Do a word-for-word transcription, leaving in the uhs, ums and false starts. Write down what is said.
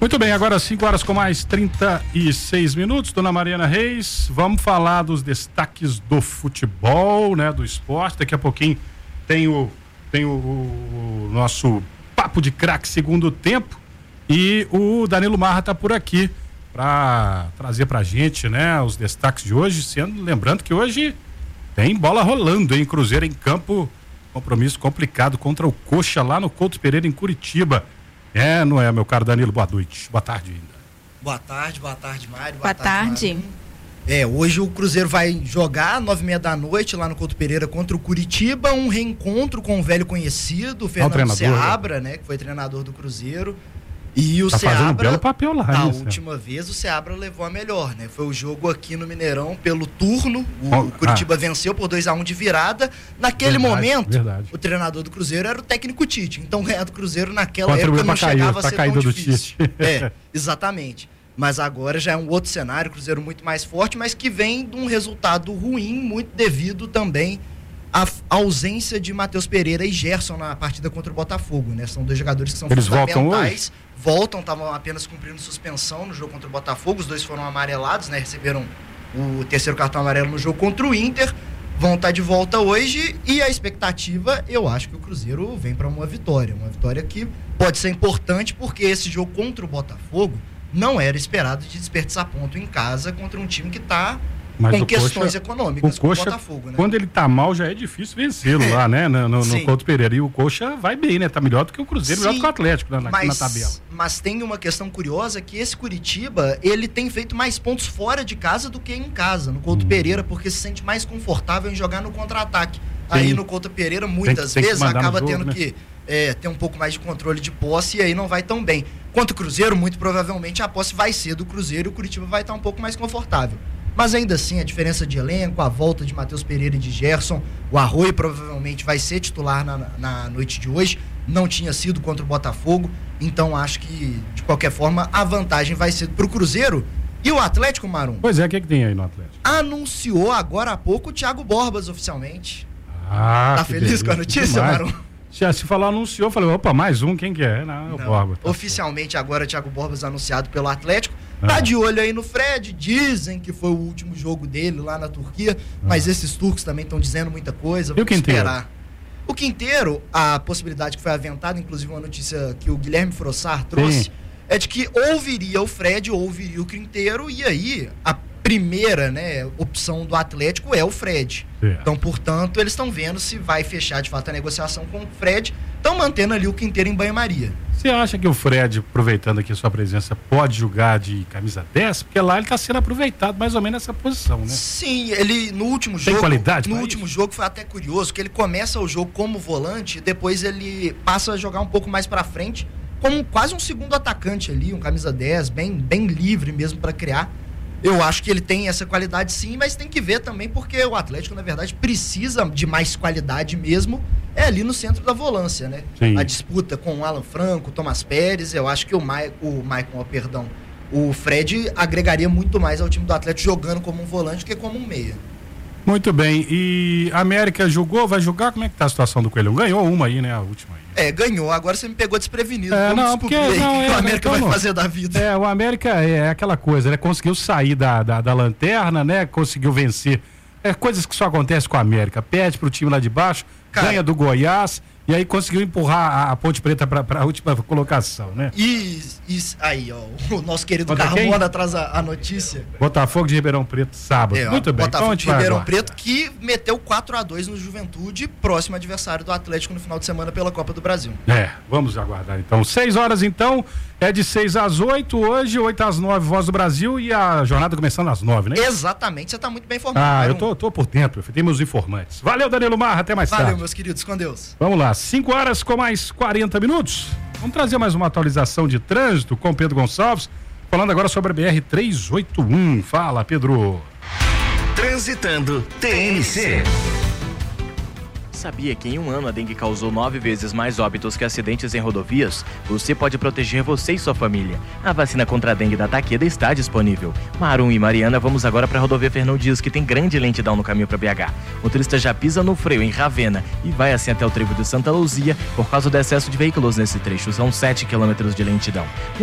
Muito bem, agora cinco horas com mais trinta e seis minutos, dona Mariana Reis, vamos falar dos destaques do futebol, né, do esporte. Daqui a pouquinho tem o, tem o, o nosso papo de craque segundo tempo e o Danilo Marra tá por aqui para trazer pra gente, né, os destaques de hoje, sendo, lembrando que hoje tem bola rolando, hein, Cruzeiro em campo, compromisso complicado contra o Coxa lá no Couto Pereira em Curitiba. É, não é, meu caro Danilo, boa noite, boa tarde ainda. Boa tarde, boa tarde, Mário. Boa, boa tarde. tarde. É, hoje o Cruzeiro vai jogar nove e meia da noite lá no Couto Pereira contra o Curitiba, um reencontro com o velho conhecido, o Fernando ah, o Seabra, né, que foi treinador do Cruzeiro. E o tá Seabra, fazendo um belo papel lá, da né, última vez o Seabra levou a melhor, né? Foi o jogo aqui no Mineirão pelo turno, o oh, Curitiba ah. venceu por dois a um de virada. Naquele verdade, momento, verdade. o treinador do Cruzeiro era o técnico Tite, então ganhar do Cruzeiro naquela Contribuiu época não cair, chegava tá a ser tão difícil. Do Tite. É, exatamente. Mas agora já é um outro cenário, o Cruzeiro muito mais forte, mas que vem de um resultado ruim, muito devido também à ausência de Matheus Pereira e Gerson na partida contra o Botafogo, né? São dois jogadores que são Eles fundamentais. Voltam, estavam apenas cumprindo suspensão no jogo contra o Botafogo, os dois foram amarelados, né? Receberam o terceiro cartão amarelo no jogo contra o Inter, vão estar de volta hoje e a expectativa, eu acho que o Cruzeiro vem para uma vitória, uma vitória que pode ser importante porque esse jogo contra o Botafogo não era esperado de desperdiçar ponto em casa contra um time que está Mas com o questões Coxa, econômicas o Coxa, com o Botafogo, né? Quando ele tá mal, já é difícil vencê-lo lá, né? No, no, no Couto Pereira. E o Coxa vai bem, né? Tá melhor do que o Cruzeiro, Sim, melhor do que o Atlético na, mas, na tabela. Mas tem uma questão curiosa que esse Curitiba, ele tem feito mais pontos fora de casa do que em casa, no Couto hum. Pereira, porque se sente mais confortável em jogar no contra-ataque. Aí no Couto Pereira, muitas tem, tem vezes, acaba jogo, tendo né? que é, ter um pouco mais de controle de posse e aí não vai tão bem. Quanto o Cruzeiro, muito provavelmente a posse vai ser do Cruzeiro e o Curitiba vai estar um pouco mais confortável. Mas ainda assim, a diferença de elenco, a volta de Matheus Pereira e de Gerson, o Arroio provavelmente vai ser titular na, na noite de hoje, não tinha sido contra o Botafogo, então acho que, de qualquer forma, a vantagem vai ser pro Cruzeiro. E o Atlético, Marum? Pois é, o que, é que tem aí no Atlético? Anunciou agora há pouco o Thiago Borbas oficialmente. Ah, tá feliz delícia, com a notícia, Marum? Se, se falar anunciou, eu falei, opa, mais um, quem que é? Não, é o Não, Borbas. Tá oficialmente certo. Agora o Thiago Borbas anunciado pelo Atlético. Tá ah. de olho aí no Fred, dizem que foi o último jogo dele lá na Turquia, ah. mas esses turcos também estão dizendo muita coisa, vamos esperar. O Quinteiro, a possibilidade que foi aventada, inclusive uma notícia que o Guilherme Frossar trouxe, Sim. é de que ou viria o Fred ou viria o Quinteiro, e aí a primeira, né, opção do Atlético é o Fred. É. Então, portanto, eles estão vendo se vai fechar de fato a negociação com o Fred, estão mantendo ali o Quinteiro em banho-maria. Você acha que o Fred, aproveitando aqui a sua presença, pode jogar de camisa dez? Porque lá ele está sendo aproveitado mais ou menos nessa posição, né? Sim, ele no último Tem jogo... qualidade No último isso? jogo foi até curioso, que ele começa o jogo como volante e depois ele passa a jogar um pouco mais para frente, como quase um segundo atacante ali, um camisa dez, bem, bem livre mesmo para criar. Eu acho que ele tem essa qualidade sim, mas tem que ver também porque o Atlético, na verdade, precisa de mais qualidade mesmo, é ali no centro da volância, né? Sim. A disputa com o Alan Franco, o Thomas Pérez, eu acho que o, Ma- o Maicon, oh, perdão, o Fred agregaria muito mais ao time do Atlético jogando como um volante que como um meia. Muito bem, e a América jogou, vai jogar? Como é que tá a situação do Coelhão? Ganhou uma aí, né, a última aí. É, ganhou, agora você me pegou desprevenido. É, não, porque não, é, o América então, vai não. fazer da vida. É, o América é aquela coisa, né? Conseguiu sair da, da, da lanterna, né? Conseguiu vencer. É coisas que só acontecem com a América. Perde pro time lá de baixo, Cara, ganha do Goiás e aí conseguiu empurrar a, a Ponte Preta pra, pra última colocação, né? E, e aí, ó, o nosso querido Carmona traz a, a notícia. Botafogo de Ribeirão Preto, sábado. É, Muito bem. Botafogo de Ribeirão Preto que meteu quatro a dois no Juventude, próximo adversário do Atlético no final de semana pela Copa do Brasil. É, vamos aguardar então. Seis horas então, é de seis às oito hoje, oito às nove, Voz do Brasil e a jornada começando às nove, né? Exatamente, você tá muito bem informado. Ah, eu tô, tô por dentro, tem meus informantes. Valeu, Danilo Marra, até mais Valeu, tarde. Valeu, meus queridos, com Deus. Vamos lá, cinco horas com mais quarenta minutos. Vamos trazer mais uma atualização de trânsito com Pedro Gonçalves, falando agora sobre a B R trezentos e oitenta e um. Fala, Pedro. Transitando T N C. Sabia que em um ano a dengue causou nove vezes mais óbitos que acidentes em rodovias? Você pode proteger você e sua família. A vacina contra a dengue da Takeda está disponível. Marum e Mariana, vamos agora para a rodovia Fernão Dias, que tem grande lentidão no caminho para B H. O motorista já pisa no freio em Ravena e vai assim até o trevo de Santa Luzia por causa do excesso de veículos nesse trecho. São sete quilômetros de lentidão.